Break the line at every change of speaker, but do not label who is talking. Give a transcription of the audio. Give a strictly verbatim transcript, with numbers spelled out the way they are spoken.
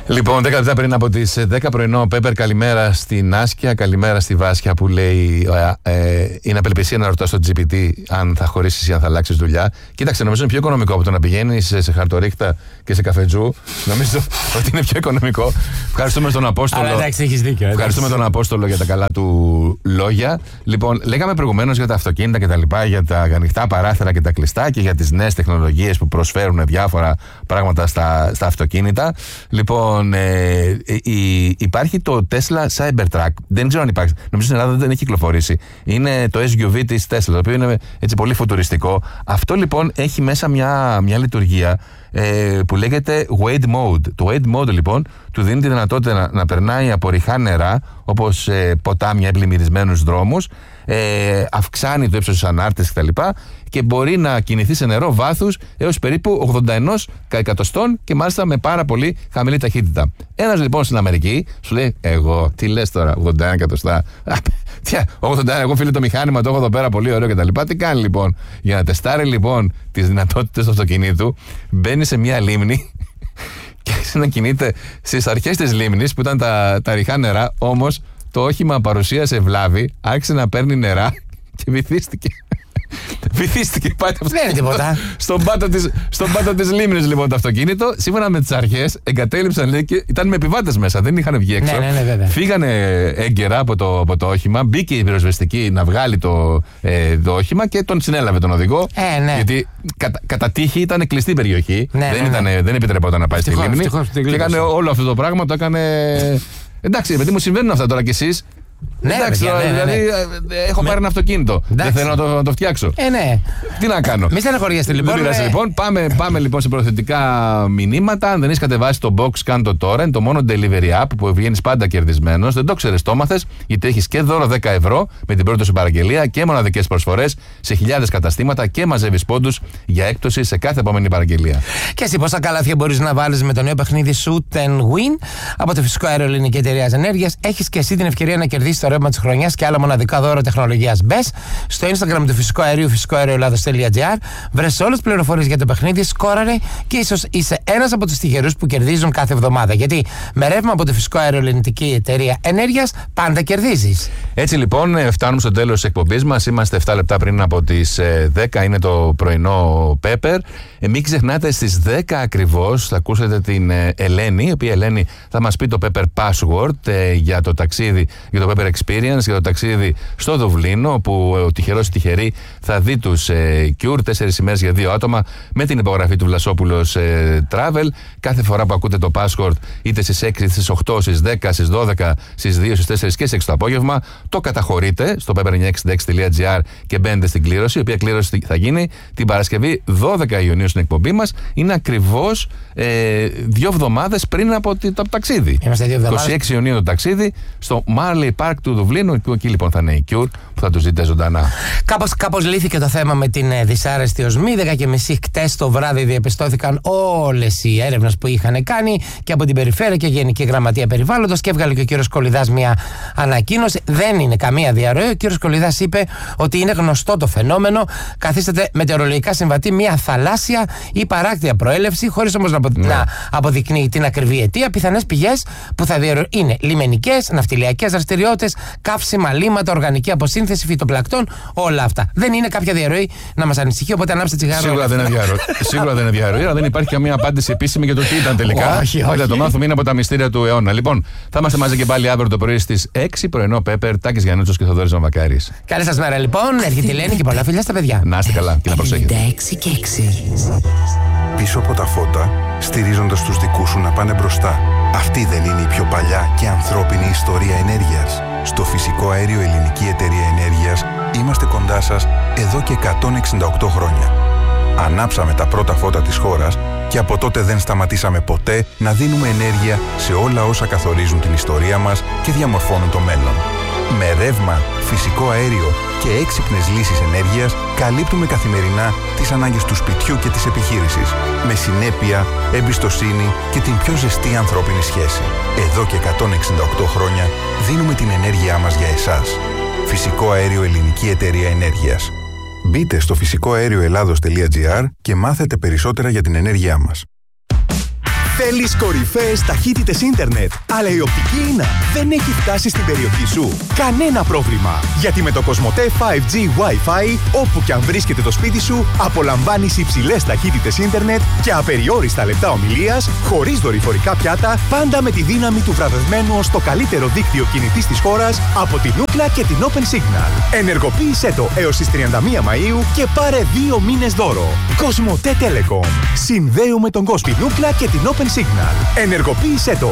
Λοιπόν, δέκα λεπτά πριν από τις δέκα πρωινό, Πέπερ, καλημέρα στην Άσκια, καλημέρα στη Βάσια που λέει ε, ε, είναι απελπισία να ρωτάς στο τζι πι τι αν θα χωρίσεις ή αν θα αλλάξεις δουλειά. Κοίταξε, νομίζω είναι πιο οικονομικό από το να πηγαίνεις σε, σε χαρτορίχτα και σε καφετζού. Νομίζω ότι είναι πιο οικονομικό. Ευχαριστούμε τον Απόστολο.
Αλλά εντάξει, έχεις δίκιο.
Ευχαριστούμε τον Απόστολο για τα καλά του λόγια. Λοιπόν, λέγαμε προηγουμένως για τα αυτοκίνητα και τα λοιπά, για τα ανοιχτά παράθυρα και τα κλειστά και για τις νέες τεχνολογίες που προσφέρουν διάφορα πράγματα στα, στα αυτοκίνητα. Λοιπόν, Ε, η, υπάρχει το Tesla Cybertruck. Δεν ξέρω αν υπάρχει. Νομίζω στην Ελλάδα δεν έχει κυκλοφορήσει. Είναι το ες γιου βι της Tesla, το οποίο είναι έτσι πολύ φουτουριστικό. Αυτό λοιπόν έχει μέσα μια, μια λειτουργία ε, που λέγεται Wade Mode. Το Wade Mode λοιπόν του δίνει τη δυνατότητα να, να περνάει από ρηχά νερά, όπως ε, ποτάμια, πλημμυρισμένους δρόμους, ε, αυξάνει το ύψος της ανάρτησης κτλ. Και μπορεί να κινηθεί σε νερό βάθους έως περίπου ογδόντα ένα εκατοστών και μάλιστα με πάρα πολύ χαμηλή ταχύτητα. Ένας λοιπόν στην Αμερική σου λέει: εγώ, τι λες τώρα, ογδόντα ένα εκατοστά. Τι, ογδόντα ένα, εγώ φίλε το μηχάνημα, το έχω εδώ πέρα πολύ ωραίο κτλ. Τι κάνει λοιπόν? Για να τεστάρει λοιπόν τις δυνατότητες του αυτοκινήτου, μπαίνει σε μια λίμνη και άρχισε να κινείται στις αρχές της λίμνης που ήταν τα, τα ρηχά νερά. Όμως το όχημα παρουσίασε βλάβη, άρχισε να παίρνει νερά και βυθίστηκε. Βυθίστηκε, πάτε αυτό.
Δεν είναι τίποτα.
Στον πάτο της, στον πάτο της λίμνης λοιπόν το αυτοκίνητο. Σύμφωνα με τις αρχές, εγκατέλειψαν, λέει, και ήταν με επιβάτες μέσα, δεν είχαν βγει έξω.
Ναι, ναι, ναι, βέβαια.
Φύγανε έγκαιρα από το, από το όχημα, μπήκε η πυροσβεστική να βγάλει το, ε, το όχημα και τον συνέλαβε τον οδηγό.
Ε, ναι.
Γιατί κατα, κατά τύχη ήταν κλειστή περιοχή.
Ναι,
δεν,
ναι,
ήταν,
ναι.
δεν επιτρεπόταν να πάει
Ευτυχώς,
στη λίμνη.
ευτυχώς,
Και έκανε όλο αυτό το πράγμα, το έκανε. Εντάξει, παιδί μου, συμβαίνουν αυτά τώρα κι εσείς.
Ναι,
εντάξει,
παιδιά, ναι, ναι, ναι.
δηλαδή έχω
Με...
πάρει ένα αυτοκίνητο.
Εντάξει.
Δεν θέλω να το, να το φτιάξω.
Ε, ναι.
Τι να κάνω.
Μη στεναχωριέστε λοιπόν.
Δεν πειράζει,
ε...
λοιπόν. Πάμε, πάμε λοιπόν σε προθετικά μηνύματα. Αν δεν έχει κατεβάσει το box, κάνε το τώρα. Είναι το μόνο delivery app που βγαίνει πάντα κερδισμένος. Δεν το ξέρεις, το μάθες, γιατί έχει και δώρο δέκα ευρώ με την πρώτη σου παραγγελία και μοναδικές προσφορές σε χιλιάδες καταστήματα και μαζεύεις πόντους για έκπτωση σε κάθε επόμενη παραγγελία.
Και εσύ πόσα καλάθια μπορείς να βάλεις με το νέο παιχνίδι Shoot and Win από το Φυσικό Αέριο Ελληνική Εταιρεία Ενέργειας. Έχεις και εσύ την ευκαιρία να κερδίσεις το ρεύμα της χρονιάς και άλλα μοναδικά δώρα τεχνολογίας. Μπες στο Instagram του Φυσικού Αερίου, φυσικό αέριο ελλάδος τελεία τζι άρ, βρες όλες τις πληροφορίες για το παιχνίδι, σκόραρε και ίσως είσαι ένας από τους τυχερούς που κερδίζουν κάθε εβδομάδα. Γιατί με ρεύμα από το Φυσικό Αέριο Ελληνική Εταιρεία Ενέργειας πάντα κερδίζεις. Έτσι λοιπόν, φτάνουμε στο τέλος της εκπομπής μας. Είμαστε επτά λεπτά πριν από τις δέκα, είναι το πρωινό Πέπερ. Ε, μην ξεχνάτε, στις δέκα ακριβώς θα ακούσετε την Ελένη, η οποία Ελένη θα μας πει το Pepper Password ε, για το ταξίδι, για το Pepper Experience, για το ταξίδι στο Δουβλίνο, όπου ο τυχερός τυχερή θα δει τους ε, Cure, τέσσερις ημέρες για δύο άτομα, με την υπογραφή του Βλασόπουλος ε, Travel. Κάθε φορά που ακούτε το password, είτε στις έξι, στις οκτώ, στις δέκα, στις δώδεκα, στις δύο, στις τέσσερις και στις έξι το απόγευμα, το καταχωρείτε στο πέπερ εννιακόσια εξήντα έξι τελεία τζι άρ και μπαίνετε στην κλήρωση, η οποία κλήρωση θα γίνει την Παρασκευή δώδεκα Ιουνίου στην εκπομπή μας. Είναι ακριβώς ε, δύο εβδομάδες πριν από το ταξίδι. Είμαστε δύο εβδομάδες.
είκοσι έξι Ιουνίου το ταξίδι στο Marley Park του Δουβλίνου. Εκεί λοιπόν θα είναι η Cure που θα τους δείτε ζωντανά.
Κάπως, κάπως λύθηκε το θέμα με την ε, δυσάρεστη οσμή. δέκα και μισή χτες το βράδυ διαπιστώθηκαν όλες οι έρευνες που είχαν κάνει και από την Περιφέρεια και Γενική Γραμματεία Περιβάλλοντος, και έβγαλε και ο κύριος Κολιδάς μια ανακοίνωση. Δεν είναι καμία διαρροή. Ο κύριος Κολιδάς είπε ότι είναι γνωστό το φαινόμενο. Καθίσταται μετεωρολογικά συμβατή μια θαλάσσια ή παράκτια προέλευση, χωρίς όμως να, απο...
ναι.
να αποδεικνύει την ακριβή αιτία. Πιθανές πηγές που θα διαρρο... είναι λιμενικές, ναυτιλιακές δραστηριότητες, καύσιμα, λίματα, οργανική αποσύνθεση, φυτοπλακτών, όλα αυτά. Δεν είναι κάποια διαρροή να μας ανησυχεί, οπότε ανάψτε τσιγάρο.
Σίγουρα δεν είναι διαρροή. Σίγουρα δεν είναι διαρροή, αλλά δεν υπάρχει καμία απάντηση επίσημη για το τι ήταν τελικά.
Όχι, όχι.
Θα το μάθουμε, είναι από τα μυστήρια του αιώνα. Λοιπόν, θα είμαστε μαζί και πάλι αύριο το πρωί στις έξι, πρωινό Πέπερ, Τάκης Γιαννούτσος και Θοδωρής Μαμακάρης.
Καλή σας μέρα λοιπόν, έρχεται η Ελένη και πολλά φιλιά στα παιδιά.
Να είστε καλά και να προσέχετε.
ενενήντα έξι και έξι.
Πίσω από τα φώτα, στηρίζοντας τους δικούς σου να πάνε μπροστά. Αυτή δεν είναι η πιο παλιά και ανθρώπινη ιστορία ενέργειας? Στο Φυσικό Αέριο Ελληνική Εταιρεία Ενέργειας είμαστε κοντά σας εδώ και εκατόν εξήντα οκτώ χρόνια. Ανάψαμε τα πρώτα φώτα της χώρας και από τότε δεν σταματήσαμε ποτέ να δίνουμε ενέργεια σε όλα όσα καθορίζουν την ιστορία μας και διαμορφώνουν το μέλλον. Με ρεύμα, φυσικό αέριο και έξυπνες λύσεις ενέργειας καλύπτουμε καθημερινά τις ανάγκες του σπιτιού και της επιχείρησης. Με συνέπεια, εμπιστοσύνη και την πιο ζεστή ανθρώπινη σχέση. Εδώ και εκατόν εξήντα οκτώ χρόνια δίνουμε την ενέργειά μας για εσάς. Φυσικό Αέριο Ελληνική Εταιρεία Ενέργειας. Μπείτε στο φυσικό αέριο ελλάδος τελεία τζι άρ και μάθετε περισσότερα για την ενέργειά μας.
Θέλεις κορυφαίες ταχύτητες ίντερνετ, αλλά η οπτική ίνα δεν έχει φτάσει στην περιοχή σου? Κανένα πρόβλημα, γιατί με το Κοσμοτέ φάιβ τζι Wi-Fi, όπου και αν βρίσκεται το σπίτι σου, απολαμβάνεις υψηλές ταχύτητες ίντερνετ και απεριόριστα λεπτά ομιλίας, χωρίς δορυφορικά πιάτα, πάντα με τη δύναμη του βραβευμένου ως το καλύτερο δίκτυο κινητής της χώρας από την Ookla και την Open Signal. Ενεργοποίησέ το έως τις τριάντα μία Μαΐου και πάρε δύο μήνες δώρο. Κοσμοτέ Telecom. Συνδέουμε τον κόσμο. Την Ookla και την Open Signal. Ενεργοποίησέ το